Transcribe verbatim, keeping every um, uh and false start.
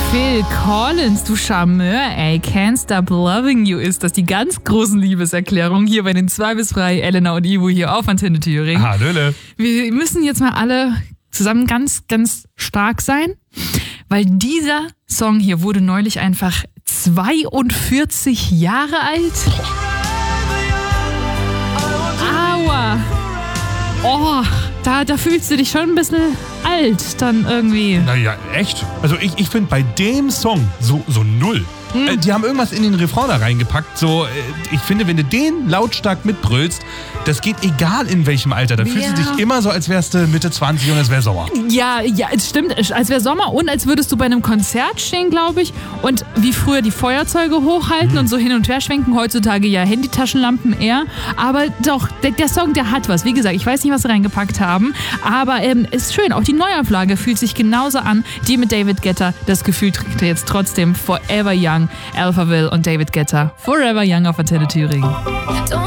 Phil Collins, du Charmeur, ey. Can't Stop Loving You ist das. Die ganz großen Liebeserklärungen hier bei den zweifelsfrei Elena und Ivo hier auf Antenne Thüringen. Hallöle. Wir müssen jetzt mal alle zusammen ganz, ganz stark sein, weil dieser Song hier wurde neulich einfach zweiundvierzig Jahre alt. Aua. Oh, da, da fühlst du dich schon ein bisschen alt dann irgendwie. Naja, echt? Also ich, ich finde bei dem Song so, so null. Hm. Äh, die haben irgendwas in den Refrain da reingepackt. So, äh, ich finde, wenn du den lautstark mitbrüllst, das geht egal in welchem Alter. Da Ja. fühlst du dich immer so, als wärst du Mitte zwanzig und es wäre Sommer. Ja, ja, es stimmt. Als wäre Sommer und als würdest du bei einem Konzert stehen, glaube ich. Und wie früher die Feuerzeuge hochhalten Hm. und so hin und her schwenken. Heutzutage ja Handytaschenlampen eher. Aber doch, der, der Song, der hat was. Wie gesagt, ich weiß nicht, was sie reingepackt haben. Aber ähm, ist schön. Auch die Neuauflage fühlt sich genauso an. Die mit David Guetta. Das Gefühl trägt er jetzt trotzdem Forever Young. Alphaville und David Guetta. Forever Young auf Antenne Thüringen.